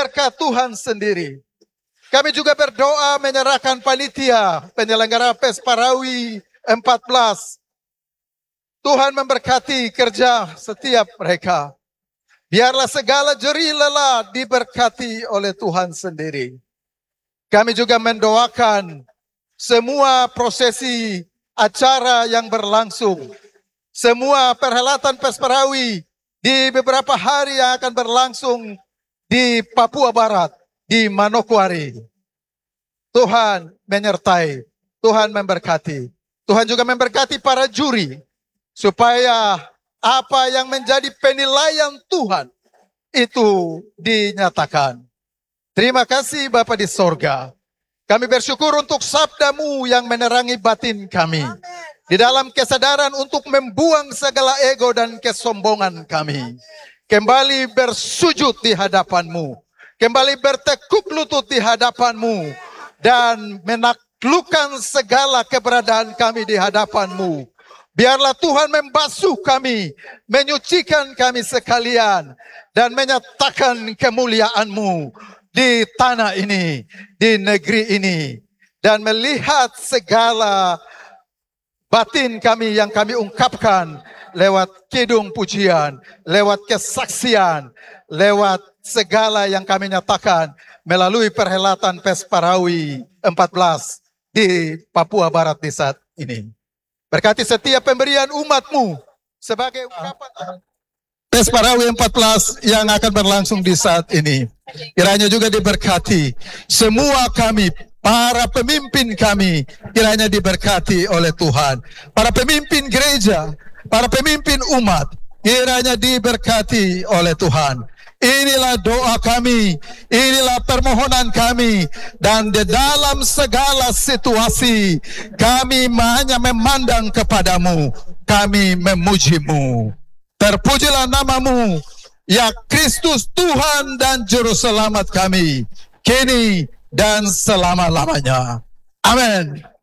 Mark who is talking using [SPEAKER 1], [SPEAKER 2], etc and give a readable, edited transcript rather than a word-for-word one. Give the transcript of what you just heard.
[SPEAKER 1] berkat Tuhan sendiri. Kami juga berdoa menyerahkan panitia penyelenggara PES Parawi 14. Tuhan memberkati kerja setiap mereka. Biarlah segala jerih lelah diberkati oleh Tuhan sendiri. Kami juga mendoakan semua prosesi acara yang berlangsung. Semua perhelatan PES Parawi di beberapa hari yang akan berlangsung di Papua Barat, di Manokwari. Tuhan menyertai, Tuhan memberkati. Tuhan juga memberkati para juri, supaya apa yang menjadi penilaian Tuhan itu dinyatakan. Terima kasih Bapa di sorga. Kami bersyukur untuk sabdamu yang menerangi batin kami. Di dalam kesadaran untuk membuang segala ego dan kesombongan kami. Kembali bersujud di hadapanmu. Kembali bertekuk lutut di hadapanmu. Dan menaklukkan segala keberadaan kami di hadapanmu. Biarlah Tuhan membasuh kami, menyucikan kami sekalian. Dan menyatakan kemuliaan-Mu di tanah ini, di negeri ini. Dan melihat segala batin kami yang kami ungkapkan lewat kidung pujian, lewat kesaksian, lewat segala yang kami nyatakan melalui perhelatan PES Parawi 14 di Papua Barat di saat ini. Berkati setiap pemberian umat-Mu sebagai ungkapan PES Parawi 14 yang akan berlangsung di saat ini. Kiranya juga diberkati semua kami, para pemimpin kami, kiranya diberkati oleh Tuhan. Para pemimpin gereja, para pemimpin umat, kiranya diberkati oleh Tuhan. Inilah doa kami, inilah permohonan kami. Dan di dalam segala situasi, kami hanya memandang kepadamu, kami memuji-Mu. Terpujilah nama-Mu, ya Kristus Tuhan dan Juru Selamat kami, kini dan selama-lamanya. Amin.